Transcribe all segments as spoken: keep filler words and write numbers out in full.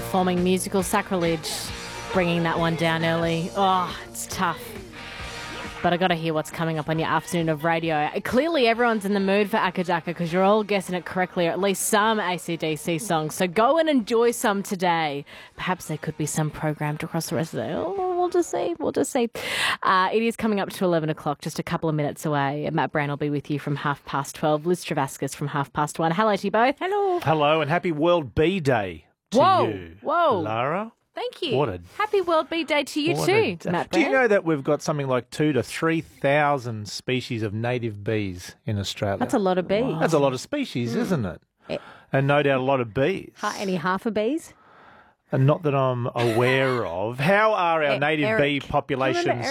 performing musical sacrilege, bringing that one down early. Oh, it's tough. But I got to hear what's coming up on your afternoon of radio. Clearly, everyone's in the mood for Akadaka because you're all guessing it correctly, or at least some A C D C songs. So go and enjoy some today. Perhaps there could be some programmed across the rest of the day. Oh, we'll just see. We'll just see. Uh, it is coming up to eleven o'clock, just a couple of minutes away. Matt Brown will be with you from half past twelve. Liz Travascus from half past one. Hello to you both. Hello. Hello, and happy World Bee Day to whoa, you. Whoa. Lara. Thank you. What a, Happy World Bee Day to you too, a, Matt Do Brown. you know that we've got something like two to three thousand species of native bees in Australia? That's a lot of bees. Wow. That's a lot of species, mm. isn't it? it? And no doubt a lot of bees. Ha- any half of bees? And not that I'm aware of. How are our e- native Eric. bee populations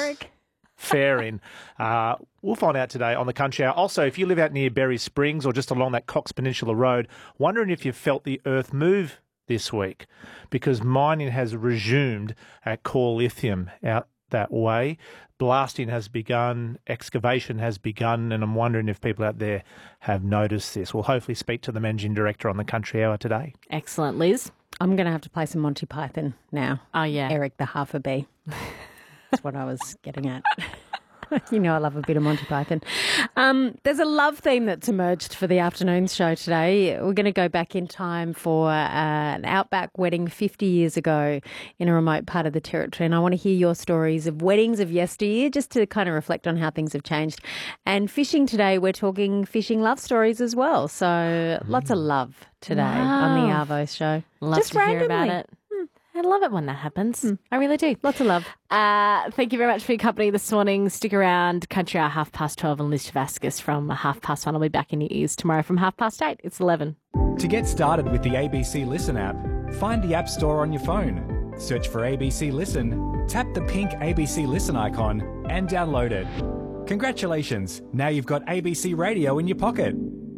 faring? Uh, we'll find out today on the Country Hour. Also, if you live out near Berry Springs or just along that Cox Peninsula Road, wondering if you've felt the earth move this week, because mining has resumed at Core Lithium out that way. Blasting has begun, excavation has begun, and I'm wondering if people out there have noticed this. We'll hopefully speak to the Managing Director on the Country Hour today. Excellent. Liz? I'm going to have to play some Monty Python now. Oh, yeah. Eric the Half a Bee. That's what I was getting at. You know I love a bit of Monty Python. Um, there's a love theme that's emerged for the afternoon show today. We're going to go back in time for uh, an outback wedding fifty years ago in a remote part of the Territory. And I want to hear your stories of weddings of yesteryear, just to kind of reflect on how things have changed. And fishing today, we're talking fishing love stories as well. So mm. lots of love today wow. on the Arvo show. Love just to randomly. hear about it. I love it when that happens. Mm. I really do. Lots of love. Uh, thank you very much for your company this morning. Stick around. Country Hour half past twelve and Liz Travascus from half past one. I'll be back in your ears tomorrow from half past eight. It's eleven. To get started with the A B C Listen app, find the App Store on your phone. Search for A B C Listen, tap the pink A B C Listen icon and download it. Congratulations. Now you've got A B C Radio in your pocket.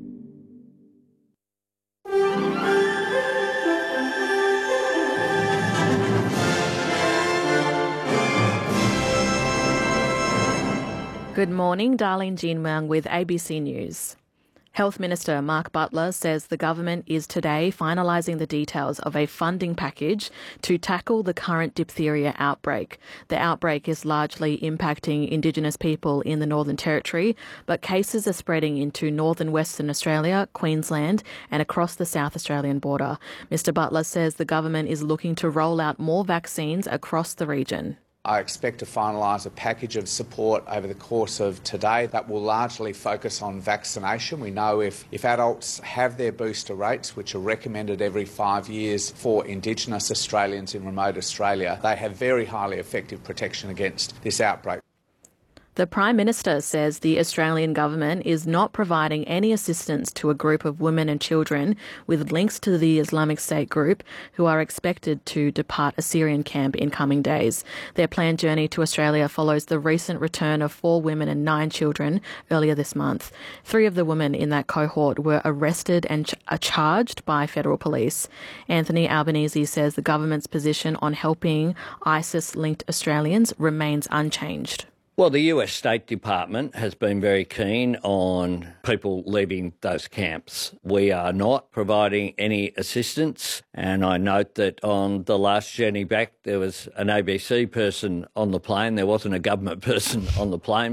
Good morning, Darlene Jean Wang with A B C News. Health Minister Mark Butler says the government is today finalising the details of a funding package to tackle the current diphtheria outbreak. The outbreak is largely impacting Indigenous people in the Northern Territory, but cases are spreading into northern Western Australia, Queensland and across the South Australian border. Mister Butler says the government is looking to roll out more vaccines across the region. I expect to finalise a package of support over the course of today that will largely focus on vaccination. We know if, if adults have their booster rates, which are recommended every five years for Indigenous Australians in remote Australia, they have very highly effective protection against this outbreak. The Prime Minister says the Australian government is not providing any assistance to a group of women and children with links to the Islamic State group who are expected to depart a Syrian camp in coming days. Their planned journey to Australia follows the recent return of four women and nine children earlier this month. Three of the women in that cohort were arrested and ch- are charged by federal police. Anthony Albanese says the government's position on helping ISIS-linked Australians remains unchanged. Well, the U S State Department has been very keen on people leaving those camps. We are not providing any assistance, and I note that on the last journey back there was an A B C person on the plane. There wasn't a government person on the plane.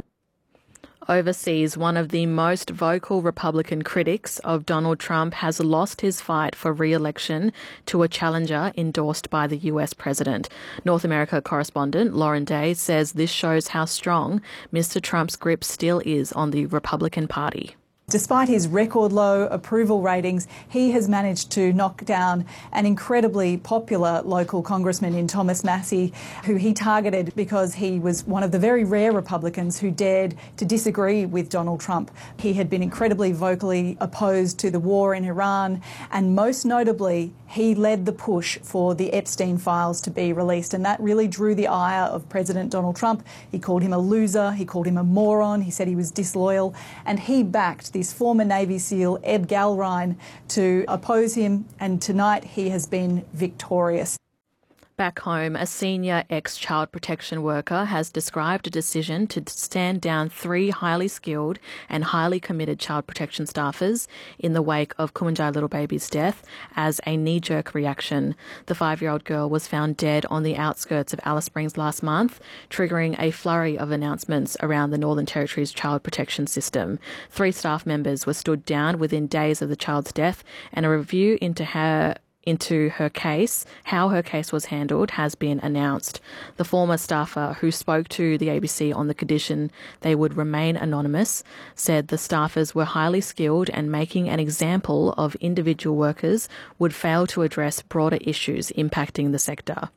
Overseas, one of the most vocal Republican critics of Donald Trump has lost his fight for re-election to a challenger endorsed by the U S president. North America correspondent Lauren Day says this shows how strong Mister Trump's grip still is on the Republican Party. Despite his record low approval ratings, he has managed to knock down an incredibly popular local congressman in Thomas Massie, who he targeted because he was one of the very rare Republicans who dared to disagree with Donald Trump. He had been incredibly vocally opposed to the war in Iran, and most notably, he led the push for the Epstein files to be released, and that really drew the ire of President Donald Trump. He called him a loser, he called him a moron, he said he was disloyal, and he backed this former Navy SEAL, Ed Galrine, to oppose him, and tonight he has been victorious. Back home, a senior ex-child protection worker has described a decision to stand down three highly skilled and highly committed child protection staffers in the wake of Kumanjai Little Baby's death as a knee-jerk reaction. The five-year-old girl was found dead on the outskirts of Alice Springs last month, triggering a flurry of announcements around the Northern Territory's child protection system. Three staff members were stood down within days of the child's death, and a review into her into her case, how her case was handled, has been announced. The former staffer who spoke to the A B C on the condition they would remain anonymous said the staffers were highly skilled and making an example of individual workers would fail to address broader issues impacting the sector.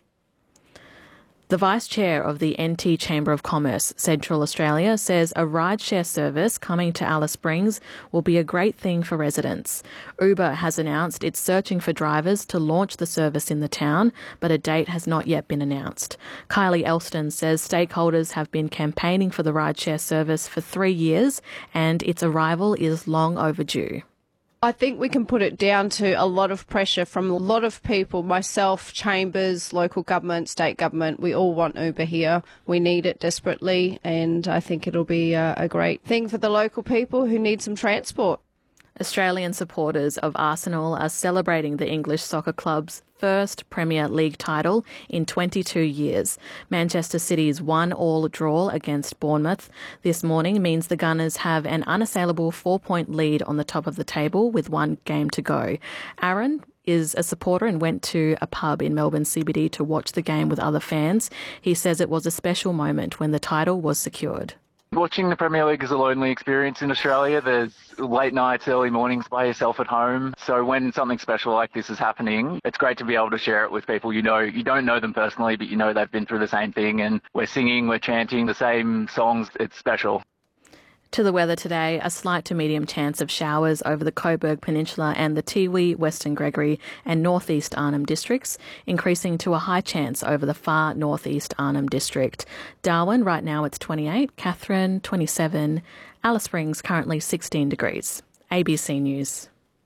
The Vice Chair of the N T Chamber of Commerce, Central Australia, says a rideshare service coming to Alice Springs will be a great thing for residents. Uber has announced it's searching for drivers to launch the service in the town, but a date has not yet been announced. Kylie Elston says stakeholders have been campaigning for the rideshare service for three years and its arrival is long overdue. I think we can put it down to a lot of pressure from a lot of people, myself, chambers, local government, state government. We all want Uber here. We need it desperately, and I think it'll be a, a great thing for the local people who need some transport. Australian supporters of Arsenal are celebrating the English soccer club's first Premier League title in twenty-two years. Manchester City's one-all draw against Bournemouth this morning means the Gunners have an unassailable four-point lead on the top of the table with one game to go. Aaron is a supporter and went to a pub in Melbourne C B D to watch the game with other fans. He says it was a special moment when the title was secured. Watching the Premier League is a lonely experience in Australia. There's late nights, early mornings by yourself at home. So when something special like this is happening, it's great to be able to share it with people you know. You don't know them personally, but you know they've been through the same thing, and we're singing, we're chanting the same songs. It's special. To the weather today, a slight to medium chance of showers over the Coburg Peninsula and the Tiwi, Western Gregory and Northeast Arnhem districts, increasing to a high chance over the far Northeast Arnhem district. Darwin, right now it's twenty-eight, Katherine, twenty-seven, Alice Springs currently sixteen degrees. A B C News.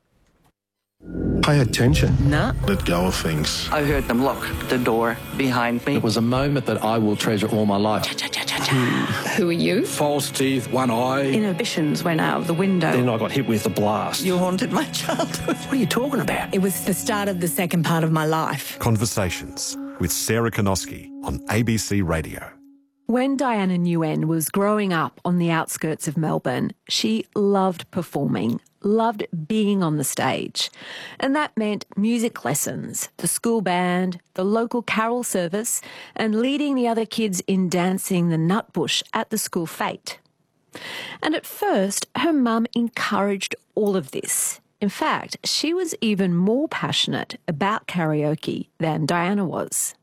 Pay attention. No. Let go of things. I heard them lock the door behind me. It was a moment that I will treasure all my life. Who are you? False teeth, one eye. Inhibitions went out of the window. Then I got hit with a blast. You haunted my childhood. What are you talking about? It was the start of the second part of my life. Conversations with Sarah Konoski on A B C Radio. When Diana Nguyen was growing up on the outskirts of Melbourne, she loved performing, loved being on the stage. And that meant music lessons, the school band, the local carol service, and leading the other kids in dancing the nutbush at the school fete. And at first, her mum encouraged all of this. In fact, she was even more passionate about karaoke than Diana was.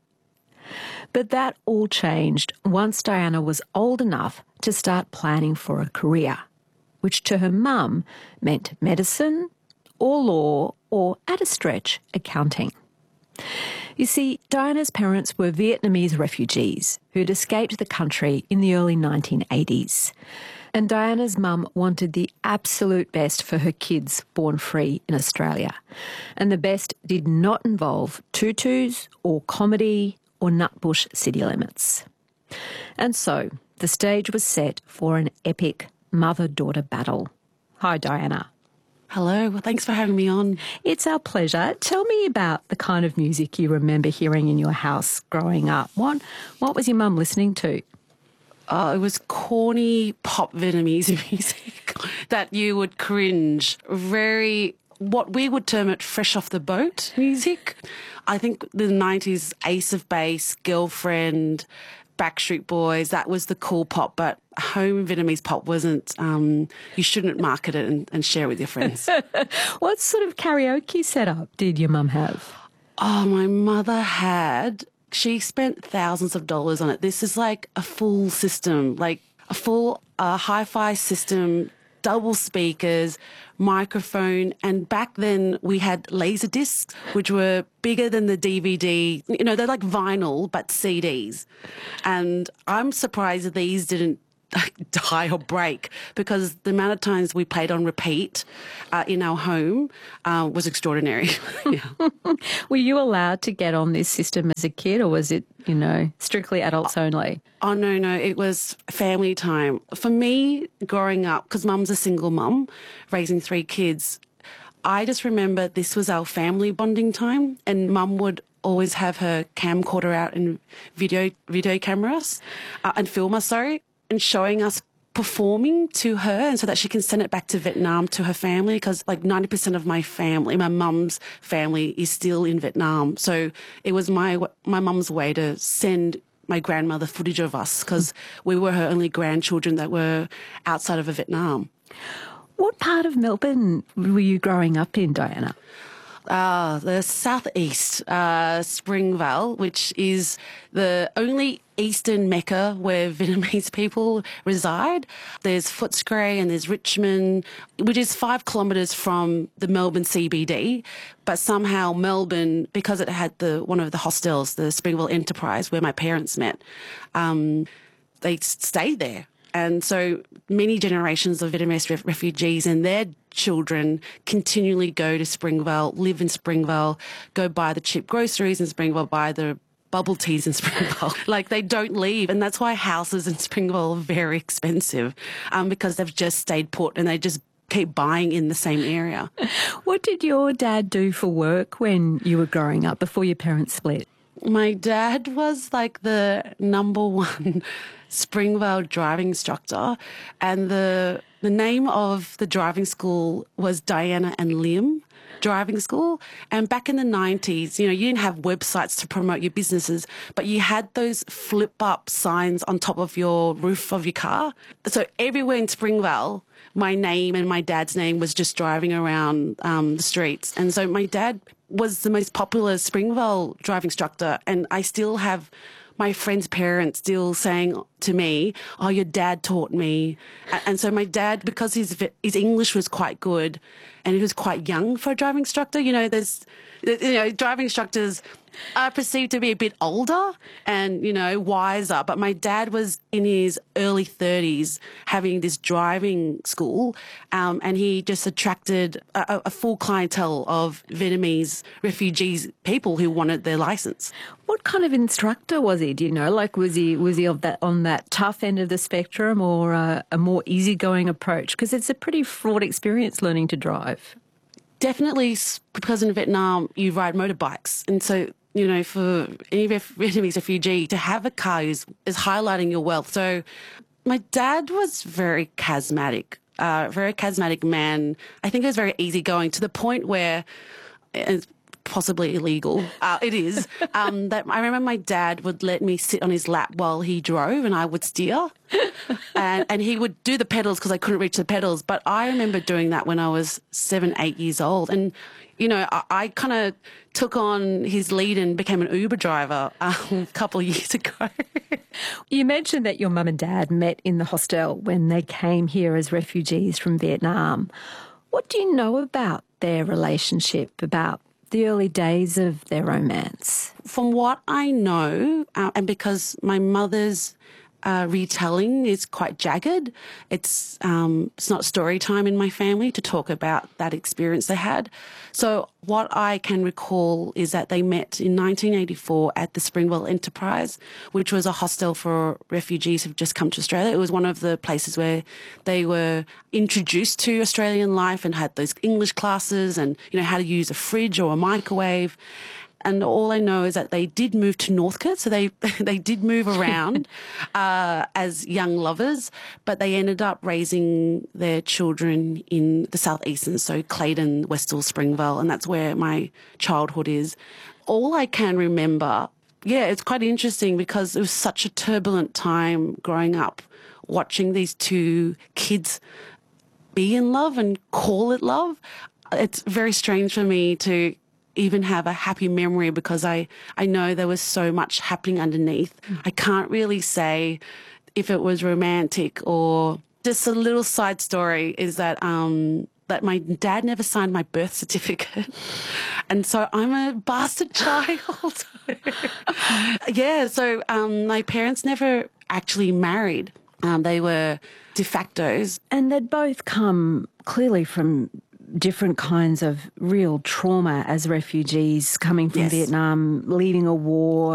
But that all changed once Diana was old enough to start planning for a career, which to her mum meant medicine or law or, at a stretch, accounting. You see, Diana's parents were Vietnamese refugees who'd escaped the country in the early nineteen eighties. And Diana's mum wanted the absolute best for her kids born free in Australia. And the best did not involve tutus or comedy or nutbush city limits. And so the stage was set for an epic mother-daughter battle. Hi, Diana. Hello. Well, thanks for having me on. It's our pleasure. Tell me about the kind of music you remember hearing in your house growing up. What, what was your mum listening to? Uh, it was corny pop Vietnamese music that you would cringe. Very, what we would term it fresh off the boat music. I think the nineties Ace of Base, Girlfriend, Backstreet Boys, that was the cool pop, but home Vietnamese pop wasn't, um, you shouldn't market it and, and share it with your friends. What sort of karaoke setup did your mum have? Oh, my mother had, she spent thousands of dollars on it. This is like a full system, like a full uh, hi-fi system, double speakers, microphone, and back then we had laser discs, which were bigger than the D V D. You know, they're like vinyl, but C Ds. And I'm surprised that these didn't die or break, because the amount of times we played on repeat uh, in our home uh, was extraordinary. Yeah. Were you allowed to get on this system as a kid, or was it, you know, strictly adults only? Oh, no, no, it was family time. For me, growing up, because mum's a single mum, raising three kids, I just remember this was our family bonding time, and mum would always have her camcorder out and video video cameras uh, and film us, sorry, and showing us performing to her, and so that she can send it back to Vietnam to her family, because like ninety percent of my family, my mum's family, is still in Vietnam. So it was my my mum's way to send my grandmother footage of us, because we were her only grandchildren that were outside of Vietnam. What part of Melbourne were you growing up in, Diana? Uh, the southeast, uh, Springvale, which is the only eastern Mecca where Vietnamese people reside. There's Footscray and there's Richmond, which is five kilometres from the Melbourne C B D. But somehow Melbourne, because it had the one of the hostels, the Springvale Enterprise, where my parents met, um, they stayed there. And so many generations of Vietnamese ref- refugees and their children continually go to Springvale, live in Springvale, go buy the cheap groceries in Springvale, buy the bubble teas in Springvale. Like, they don't leave. And that's why houses in Springvale are very expensive, um, because they've just stayed put and they just keep buying in the same area. What did your dad do for work when you were growing up, before your parents split? My dad was like the number one Springvale driving instructor, and the the name of the driving school was Diana and Liam Driving School. And back in the nineties, you know, you didn't have websites to promote your businesses, but you had those flip-up signs on top of your roof of your car. So everywhere in Springvale, my name and my dad's name was just driving around um, the streets. And so my dad was the most popular Springvale driving instructor, and I still have my friends' parents still saying to me, "Oh, your dad taught me." And so my dad, because his his English was quite good, and he was quite young for a driving instructor. You know, there's, you know, driving instructors are perceived to be a bit older and, you know, wiser. But my dad was in his early thirties having this driving school, um, and he just attracted a, a full clientele of Vietnamese refugees, people who wanted their license. What kind of instructor was he? Do you know? Like, was he was he of that on that tough end of the spectrum, or a, a more easygoing approach? Because it's a pretty fraught experience learning to drive. Definitely, because in Vietnam you ride motorbikes, and so, you know, for any Vietnamese refugee to have a car is, is highlighting your wealth. So my dad was very charismatic, uh, very charismatic man. I think he was very easygoing, to the point where, it's possibly illegal, uh, it is, um, that I remember my dad would let me sit on his lap while he drove and I would steer. and, and he would do the pedals because I couldn't reach the pedals. But I remember doing that when I was seven, eight years old. And, you know, I, I kind of took on his lead and became an Uber driver um, a couple of years ago. You mentioned that your mum and dad met in the hostel when they came here as refugees from Vietnam. What do you know about their relationship, about the early days of their romance? From what I know, uh, and because my mother's uh, retelling is quite jagged, it's um, it's not story time in my family to talk about that experience they had. So what I can recall is that they met in nineteen eighty-four at the Springvale Enterprise, which was a hostel for refugees who've just come to Australia. It was one of the places where they were introduced to Australian life and had those English classes and, you know, how to use a fridge or a microwave. And all I know is that they did move to Northcote, so they they did move around uh, as young lovers, but they ended up raising their children in the southeastern, so Clayton, Westall, Springvale, and that's where my childhood is. All I can remember, yeah, it's quite interesting because it was such a turbulent time growing up, watching these two kids be in love and call it love. It's very strange for me to even have a happy memory because I, I know there was so much happening underneath. Mm. I can't really say if it was romantic or just a little side story is that um, that my dad never signed my birth certificate. And so I'm a bastard child. Yeah, so um, my parents never actually married. Um, they were de factos. And they'd both come clearly from different kinds of real trauma as refugees coming from Yes. Vietnam, leaving a war,